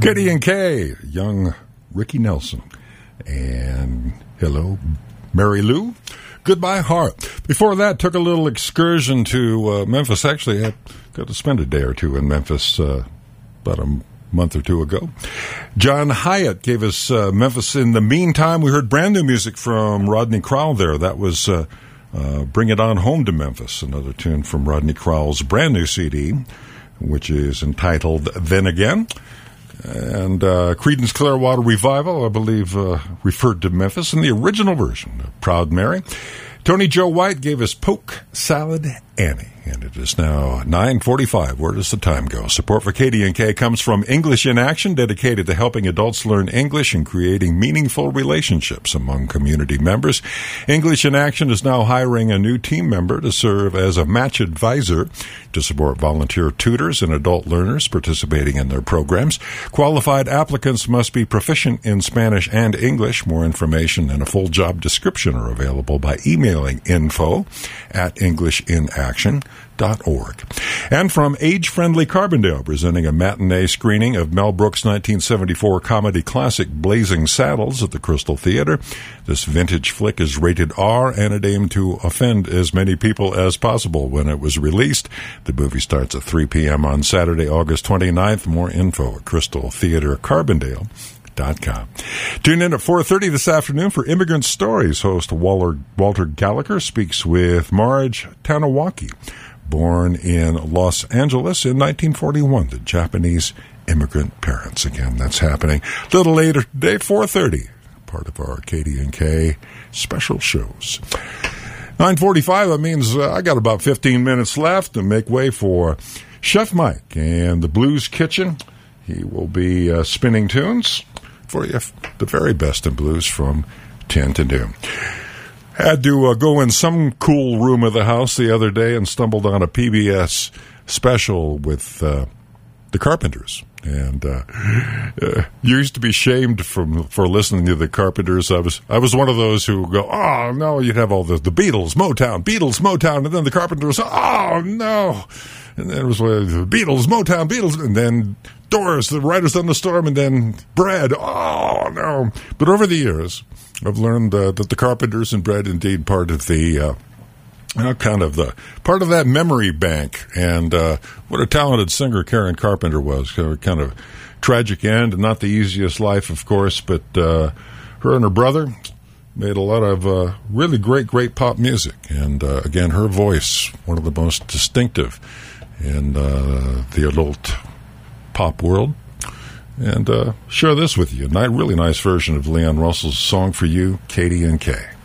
KD&K, young Ricky Nelson. And hello, Mary Lou. Goodbye, Heart. Before that, took a little excursion to Memphis. Actually, I got to spend a day or two in Memphis about a month or two ago. John Hyatt gave us Memphis. In the meantime, we heard brand new music from Rodney Crowell there. That was Bring It On Home to Memphis, another tune from Rodney Crowell's brand new CD, which is entitled Then Again. And Creedence Clearwater Revival, I believe, referred to Memphis in the original version of Proud Mary. Tony Joe White gave us Polk Salad Annie. And it is now 9:45. Where does the time go? Support for KD&K comes from English in Action, dedicated to helping adults learn English and creating meaningful relationships among community members. English in Action is now hiring a new team member to serve as a match advisor to support volunteer tutors and adult learners participating in their programs. Qualified applicants must be proficient in Spanish and English. More information and a full job description are available by emailing info@EnglishInAction.org. And from Age Friendly Carbondale, presenting a matinee screening of Mel Brooks' 1974 comedy classic Blazing Saddles at the Crystal Theater. This vintage flick is rated R, and it aimed to offend as many people as possible when it was released. The movie starts at 3 p.m. on Saturday, August 29th. More info at Crystal Theater Carbondale.com. Tune in at 4:30 this afternoon for Immigrant Stories. Host Walter Gallagher speaks with Marge Tanawaki, born in Los Angeles in 1941, the Japanese immigrant parents. Again, that's happening a little later today, 4:30, part of our KD&K special shows. 9:45, that means I got about 15 minutes left to make way for Chef Mike and the Blues Kitchen. He will be spinning tunes for you, the very best in blues from 10 to noon. Had to go in some cool room of the house the other day and stumbled on a PBS special with the Carpenters. And you used to be shamed for listening to the Carpenters. I was one of those who go, oh, no, you'd have all the Beatles, Motown, and then the Carpenters, oh, no. And then it was the Beatles, Motown, Beatles, and then Doors, the Riders on the Storm, and then Bread, oh, no. But over the years, I've learned that the Carpenters and Bread, indeed, part of the part of that memory bank. And what a talented singer Karen Carpenter was. Kind of tragic end, and not the easiest life, of course. But her and her brother made a lot of really great pop music. And again, her voice, one of the most distinctive in the adult pop world. And share this with you. A really nice version of Leon Russell's Song for You, KD&K.